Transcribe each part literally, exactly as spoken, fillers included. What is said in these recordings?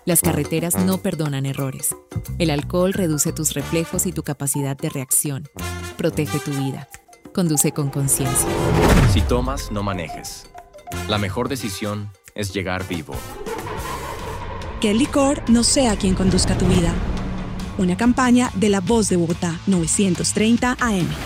Las carreteras no perdonan errores. El alcohol reduce tus reflejos y tu capacidad de reacción. Protege tu vida. Conduce con conciencia. Si tomas, no manejes. La mejor decisión es llegar vivo. Que el licor no sea quien conduzca tu vida. Una campaña de La Voz de Bogotá, novecientos treinta A M.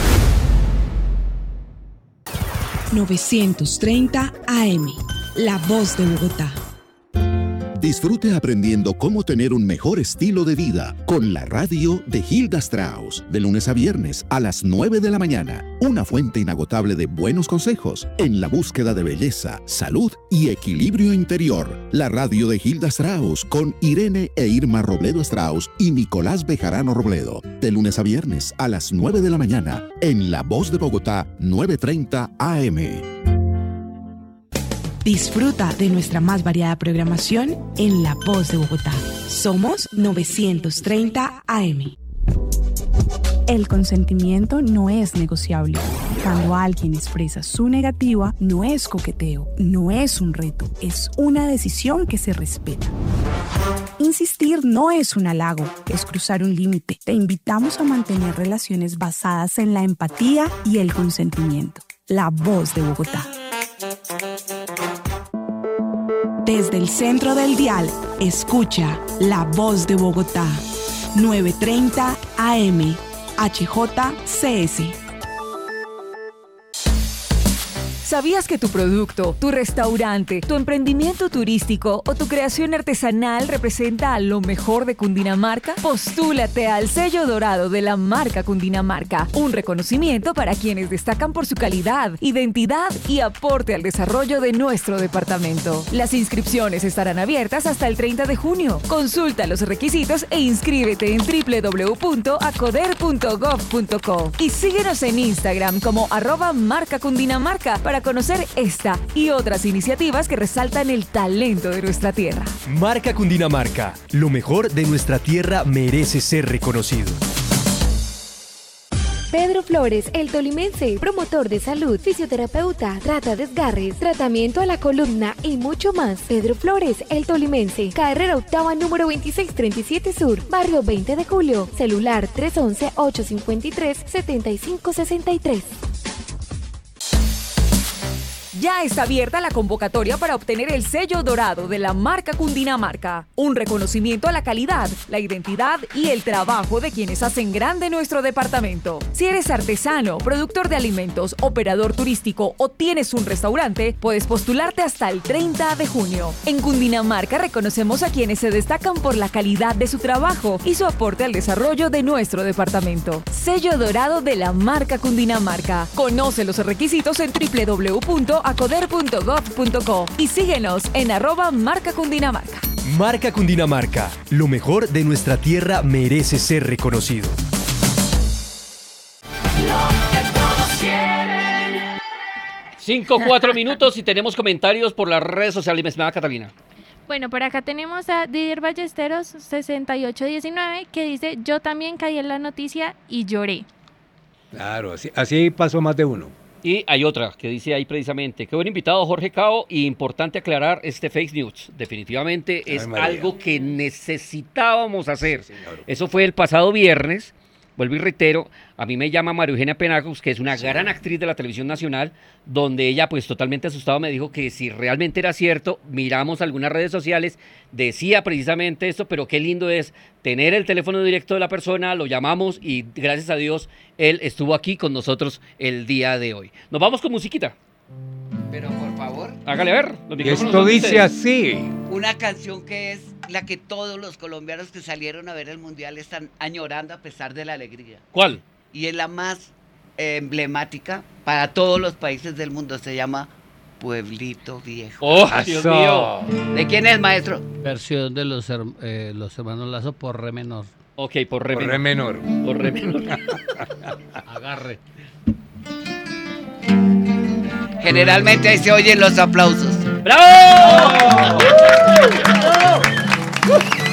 novecientos treinta A M. La Voz de Bogotá. Disfrute aprendiendo cómo tener un mejor estilo de vida con la radio de Hilda Strauss, de lunes a viernes a las nueve de la mañana. Una fuente inagotable de buenos consejos en la búsqueda de belleza, salud y equilibrio interior. La radio de Hilda Strauss con Irene e Irma Robledo Strauss y Nicolás Bejarano Robledo, de lunes a viernes a las nueve de la mañana en La Voz de Bogotá, novecientos treinta A M. Disfruta de nuestra más variada programación en La Voz de Bogotá. Somos novecientos treinta A M. El consentimiento no es negociable. Cuando alguien expresa su negativa, no es coqueteo, no es un reto, es una decisión que se respeta. Insistir no es un halago, es cruzar un límite. Te invitamos a mantener relaciones basadas en la empatía y el consentimiento. La Voz de Bogotá. Desde el centro del dial, escucha La Voz de Bogotá, novecientos treinta A M, H J C S. ¿Sabías que tu producto, tu restaurante, tu emprendimiento turístico o tu creación artesanal representa a lo mejor de Cundinamarca? Postúlate al sello dorado de la marca Cundinamarca, un reconocimiento para quienes destacan por su calidad, identidad y aporte al desarrollo de nuestro departamento. Las inscripciones estarán abiertas hasta el treinta de junio. Consulta los requisitos e inscríbete en doble u doble u doble u punto acoder punto gov punto co y síguenos en Instagram como arroba marca Cundinamarca para conocer esta y otras iniciativas que resaltan el talento de nuestra tierra. Marca Cundinamarca, lo mejor de nuestra tierra merece ser reconocido. Pedro Flores, el tolimense, promotor de salud, fisioterapeuta, trata desgarres, tratamiento a la columna y mucho más. Pedro Flores, el tolimense, carrera octava número veintiséis treinta y siete Sur, barrio veinte de Julio, celular tres once, ocho cincuenta y tres, setenta y cinco sesenta y tres. Ya está abierta la convocatoria para obtener el sello dorado de la marca Cundinamarca, un reconocimiento a la calidad, la identidad y el trabajo de quienes hacen grande nuestro departamento. Si eres artesano, productor de alimentos, operador turístico o tienes un restaurante, puedes postularte hasta el treinta de junio. En Cundinamarca reconocemos a quienes se destacan por la calidad de su trabajo y su aporte al desarrollo de nuestro departamento. Sello dorado de la marca Cundinamarca. Conoce los requisitos en doble u doble u doble u punto acoder punto gov punto co y síguenos en arroba marca Cundinamarca. Marca Cundinamarca, lo mejor de nuestra tierra merece ser reconocido. Cinco, cuatro minutos y tenemos comentarios por las redes sociales, mi estimada Catalina. Bueno, por acá tenemos a Didier Ballesteros sesenta y ocho diecinueve que dice: yo también caí en la noticia y lloré. Claro, así, así pasó más de uno. Y hay otra que dice ahí precisamente: qué buen invitado Jorge Cao, y importante aclarar este fake news. Definitivamente es Ay, María. algo que necesitábamos hacer. Sí, eso fue el pasado viernes. Vuelvo y reitero, a mí me llama María Eugenia Penagos, que es una sí. gran actriz de la televisión nacional, donde ella pues totalmente asustada me dijo que si realmente era cierto, miramos algunas redes sociales, decía precisamente esto, pero qué lindo es tener el teléfono directo de la persona, lo llamamos y gracias a Dios él estuvo aquí con nosotros el día de hoy. Nos vamos con musiquita. Pero por favor. Hágale ver. Los Esto dice así. Una canción que es la que todos los colombianos que salieron a ver el Mundial están añorando a pesar de la alegría. ¿Cuál? Y es la más eh, emblemática para todos los países del mundo. Se llama Pueblito Viejo. ¡Oh, Dios mío! ¿De quién es, maestro? Versión de los, eh, los hermanos Lazo por re menor. Ok, por re por menor. Re menor. Por re menor. Agarre. Generalmente ahí se oyen los aplausos. ¡Bravo! ¡Bravo!